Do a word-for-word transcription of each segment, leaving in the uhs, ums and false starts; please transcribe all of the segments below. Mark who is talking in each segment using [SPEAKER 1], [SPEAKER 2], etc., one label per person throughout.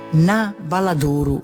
[SPEAKER 1] na Baladuru.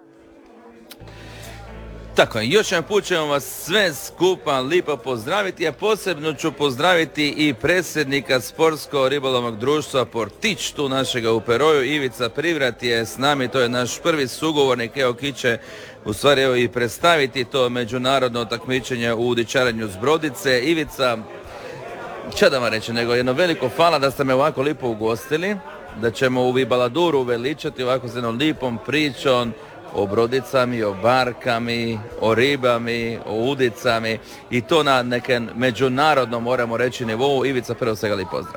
[SPEAKER 2] Tako je, još jedan put ćemo vas sve skupa lipo pozdraviti, a posebno ću pozdraviti i predsjednika Sportsko-ribolovnog društva Portić, tu našega u Peroju. Ivica Privrat je s nami, to je naš prvi sugovornik, evo ki će u stvari evo i predstaviti to međunarodno takmičenje u udičaranju s brodice. Ivica, šta da vam reći, nego jedno veliko hvala da ste me ovako lipo ugostili, da ćemo u Baladuru veličati ovako s jednom lipom pričom o brodicami, o barkami, o ribami, o udicami i to na nekem međunarodnom, moramo reći, nivou. Ivica, prvo svega li pozdrav.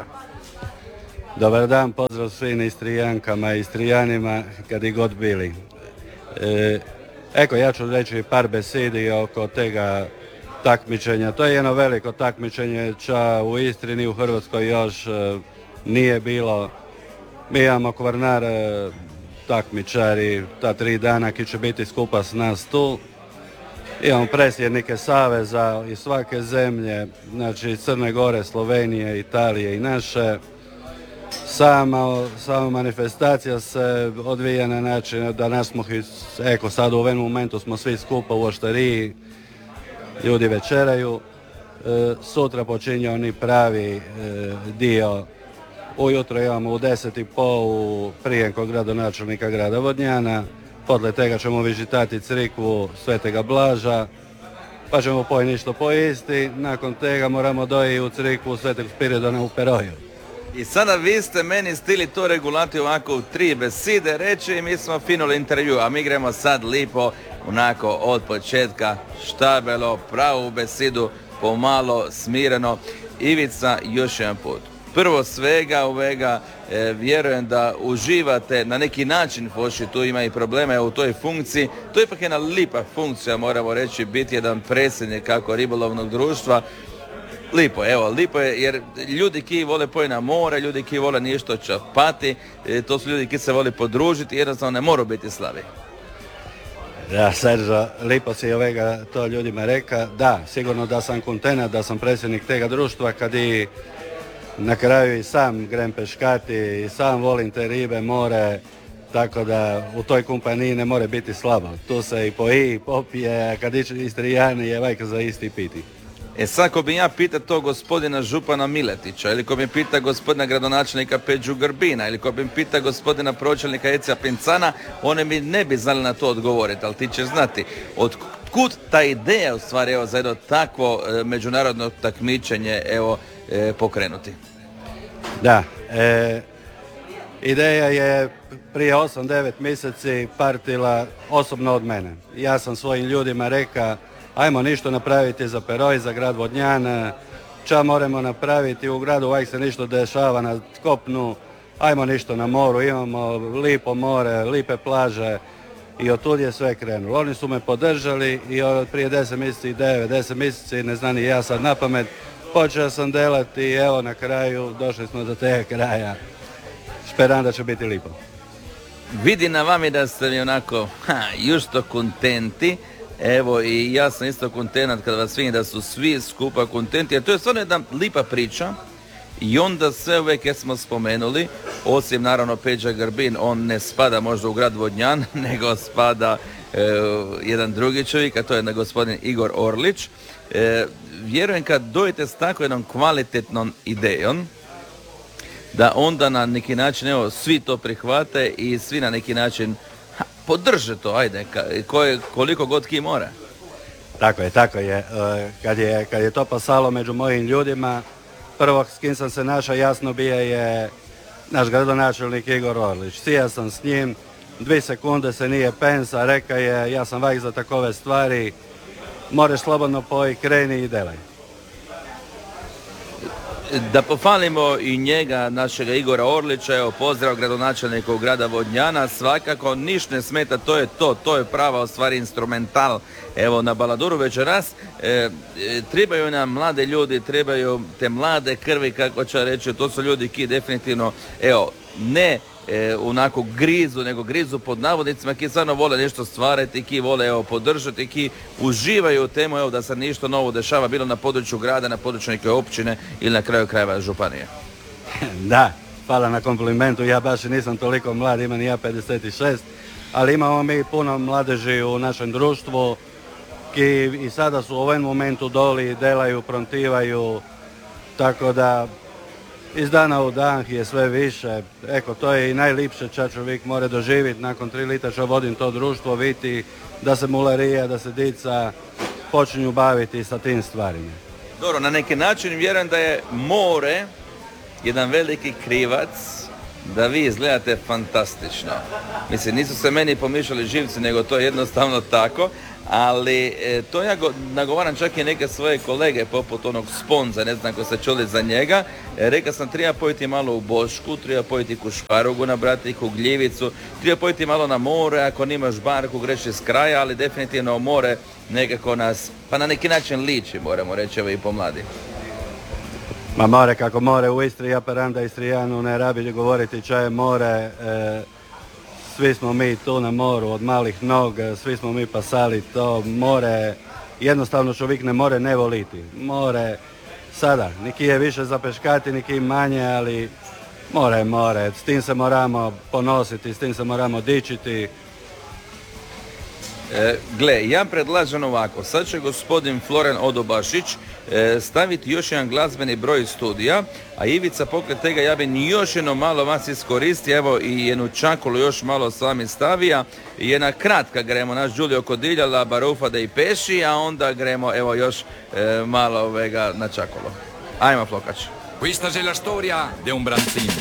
[SPEAKER 3] Dobar dan, pozdrav svim Istrijankama i Istrijanima kad i god bili. E, eko, ja ću reći par besedi oko tega takmičenja. To je jedno veliko takmičenje, ča u Istri ni u Hrvatskoj još e, nije bilo. Mi imamo Kvarnar e, takmičari, ta tri dana ki će biti skupa s nas tu. Imamo predsjednike saveza iz svake zemlje, znači Crne Gore, Slovenije, Italije i naše. Sama, sama manifestacija se odvija na način da nas smo, eko sad u ovom momentu smo svi skupa u oštariji, ljudi večeraju. E, sutra počinje oni pravi e, dio. Ujutro imamo u deset i pol u prijenko gradonačelnika grada Vodnjana, podle tega ćemo vižitati crikvu Svetega Blaža, pa ćemo poj ništo poisti, nakon tega moramo doji u crikvu Svetog Spiridona u Peroju.
[SPEAKER 2] I sada vi ste meni stili to regulati ovako u tri beside reći i mi smo finuli intervju, a mi gremo sad lipo onako od početka štabelo, pravu besidu, pomalo, smireno. Ivica, još jedan put. Prvo svega ovega, e, vjerujem da uživate na neki način, pošto tu ima i probleme u toj funkciji. To je ipak jedna lipa funkcija, moramo reći, biti jedan predsjednik kako ribolovnog društva. Lipo, evo, lipo je, jer ljudi ki vole poći na more, ljudi ki vole nešto čapati, e, to su ljudi ki se vole podružiti, jednostavno ne moraju biti slabi.
[SPEAKER 3] Ja, Seržo, lipo si ovega to ljudima reka. Da, sigurno da sam kontenat, da sam predsjednik tega društva, kad i na kraju i sam grem peškati i sam volim te ribe, more, tako da u toj kompaniji ne more biti slabo. Tu se i poji, i popije, a kad ići Istrijani je vajka za isti piti.
[SPEAKER 2] E sad, ko bi ja pita to gospodina župana Miletića, ili ko bi pita gospodina gradonačelnika Peđu Grbina, ili ko bi pita gospodina pročelnika Ecija Pincana, one mi ne bi znali na to odgovoriti, ali ti ćeš znati od kud ta ideja u stvari evo, za jedno takvo e, međunarodno takmičenje evo e, pokrenuti.
[SPEAKER 3] Da, e, ideja je prije osam devet mjeseci partila osobno od mene. Ja sam svojim ljudima reka, ajmo ništo napraviti za Peroj, za grad Vodnjan, ča moramo napraviti u gradu, uvijek se ništo dešava na kopnu, ajmo ništo na moru, imamo lipo more, lipe plaže i od tud je sve krenulo. Oni su me podržali i od prije deset mjeseci, devet, deset mjeseci, ne znam ni ja sad na pamet, počeo sam delati i evo na kraju došli smo do tega kraja. Šperam da će biti lipo.
[SPEAKER 2] Vidi na vami da ste mi onako ha, jušto kontenti. Evo i ja sam isto kontenat kada vas vidim da su svi skupa kontenti, a to je stvarno jedna lipa priča. I onda sve uvijek kad smo spomenuli, osim naravno Peđa Grbin, on ne spada možda u grad Vodnjan, nego spada e, jedan drugi čovjek, a to je na gospodin Igor Orlić. E, vjerujem kad dojete s tako jednom kvalitetnom idejom, da onda na neki način evo, svi to prihvate i svi na neki način ha, podrže to, ajde, ko je, koliko god ki mora.
[SPEAKER 3] Tako je, tako je. Kad je, kad je to pasalo među mojim ljudima, prvo s kim sam se našao jasno bije je naš gradonačelnik Igor Orlić. Sija sam s njim, dvi sekunde se nije pensa, reka je ja sam vajk za takove stvari, moreš slobodno poj, kreni i delaj.
[SPEAKER 2] Da pohvalimo i njega, našega Igora Orlića, evo pozdrav gradonačelniku grada Vodnjana, svakako niš ne smeta, to je to, to je prava u stvari instrumental, evo na Baladuru večeras, e, e, trebaju nam mlade ljudi, trebaju te mlade krvi, kako će reći, to su ljudi ki definitivno, evo, ne e, onako grizu, nego grizu pod navodnicima, ki stvarno vole nešto stvarati, ki vole evo, podržati, ki uživaju u temu evo, da se ništa novo dešava, bilo na području grada, na području neke općine ili na kraju krajeva županije.
[SPEAKER 3] Da, hvala na komplimentu, ja baš i nisam toliko mlad, imam i ja pedeset šest, ali imamo mi puno mladeži u našem društvu, ki i sada su u ovom momentu doli, delaju, prontivaju, tako da iz dana u dan je sve više. Eko, to je i najlipše čo čovjek more doživjeti nakon tri lita čo vodim to društvo, viti da se mularija, da se dica počinju baviti sa tim stvarima.
[SPEAKER 2] Dobro, na neki način vjerujem da je more jedan veliki krivac da vi izgledate fantastično. Mislim, nisu se meni pomišljali živci, nego to je jednostavno tako, ali e, to ja go, nagovaram čak i neke svoje kolege, poput onog Sponza, ne znam ko ste čuli za njega. E, rekao sam, treba pojiti malo u Bošku, treba pojiti kušparugu, nabrati gljivicu, treba pojiti malo na more, ako nimaš barku, greš iz kraja, ali definitivno more nekako nas, pa na neki način liči, moramo reći, evo i pomladi.
[SPEAKER 3] Ma more kako more u Istri, ja paranda Istrijanu ne rabi govoriti čo je more, e, svi smo mi tu na moru od malih noga, svi smo mi pasali to more, jednostavno čovjek ne more ne voliti. More sada, niki je više za peškati, niki manje, ali more je more, s tim se moramo ponositi, s tim se moramo dičiti.
[SPEAKER 2] E, gle, ja predlažem ovako, sad će gospodin Floren Odobašić e, staviti još jedan glazbeni broj studija, a Ivica pokraj tega ja bi još jedno malo vas iskoristio, evo i jednu čakulu još malo s vami stavija, jedna kratka gremo, naš Giulio Codilja, La Barufa da i peši, a onda gremo evo još e, malo ovega na čakolo. Ajmo Flokač.
[SPEAKER 1] Questa è la storia di un branzino.